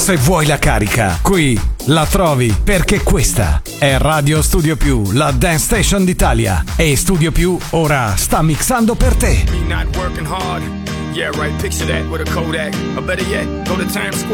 Se vuoi la carica, qui la trovi, perché questa è Radio Studio Più, la dance station d'Italia. E Studio Più ora sta mixando per te. Me not working hard. Yeah, right, picture that with a Kodak. Or better yet, go to Times Square